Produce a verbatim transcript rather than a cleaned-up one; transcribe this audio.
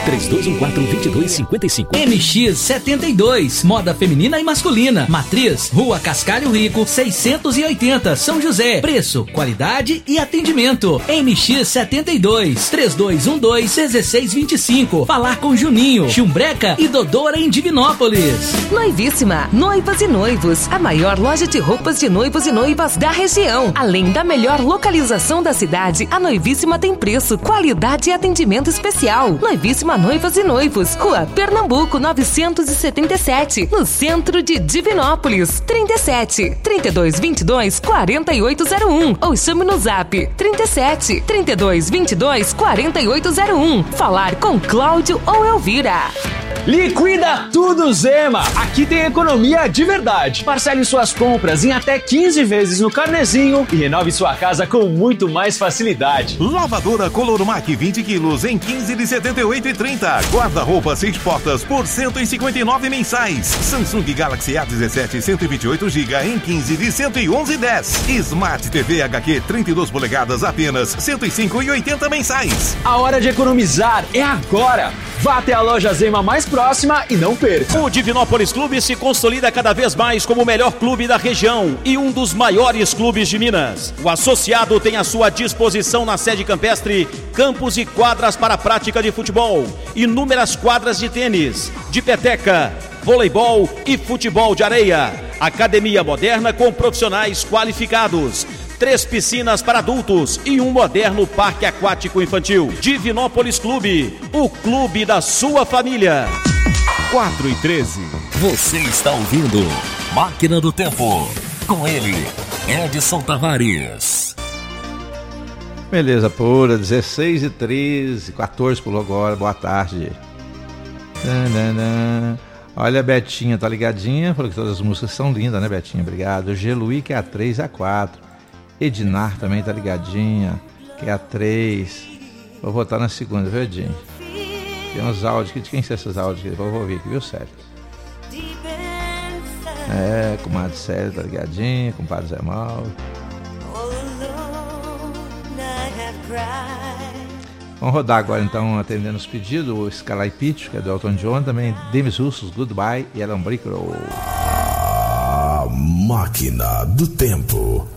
três dois um quatro, dois dois cinco cinco. M X setenta e dois, moda feminina e masculina. Matriz, Rua Cascalho Rico, seiscentos e oitenta, São José. Preço, qualidade e atendimento. M X setenta e dois, três dois um dois, um seis dois cinco. Falar com Juninho, Chumbreca e Dodora em Divinópolis. Noivíssima, noivas e noivos, a maior loja de roupas de noivos e noivas da região. Além da melhor localização da cidade, a Noivíssima tem preço, qualidade e atendimento especial. Noivíssima Noivas e Noivos, Rua Pernambuco novecentos e setenta e sete, no centro de Divinópolis. trinta e sete, trinta e dois vinte e dois, quarenta e oito zero um ou chame no zap trinta e sete, trinta e dois vinte e dois, quarenta e oito zero um. Falar com Cláudio ou Elvira. Liquida tudo, Zema! Aqui tem economia de verdade. Parcele suas compras em até quinze vezes no carnezinho e renove sua casa com muito mais facilidade. Lavadora Colormac vinte quilos em quinze de setenta e oito e trinta. Guarda-roupa seis portas por cento e cinquenta e nove mensais. Samsung Galaxy A dezessete cento e vinte e oito gigabytes em quinze de cento e onze e dez. Smart T V H Q trinta e duas polegadas apenas cento e cinco e oitenta mensais. A hora de economizar é agora. Vá até a loja Zema mais próxima e não perca. O Divinópolis Clube se consolida cada vez mais como o melhor clube da região e um dos maiores clubes de Minas. O associado tem à sua disposição na sede campestre campos e quadras para a prática de futebol, inúmeras quadras de tênis, de peteca, voleibol e futebol de areia. Academia moderna com profissionais qualificados. Três piscinas para adultos e um moderno parque aquático infantil. Divinópolis Clube, o clube da sua família. quatro e treze. Você está ouvindo Máquina do Tempo. Com ele, Edson Tavares. Beleza pura, dezesseis e treze, quatorze pulou agora, boa tarde. Olha, a Betinha tá ligadinha, falou que todas as músicas são lindas, né, Betinha? Obrigado. Geluí, que é a três e a quatro. Edinar também tá ligadinha, que é a três. Vou votar na segunda, viu, Edinho? Tem uns áudios aqui, de quem são esses áudios aqui? Vou ouvir aqui, viu, Sérgio? É, comadre Sérgio tá ligadinha, compadre Zé Mauro. Vamos rodar agora então, atendendo os pedidos, o Sky Pitch, que é do Elton John, também Demis Russos, Goodbye e Alan Brickroll. A Máquina do Tempo.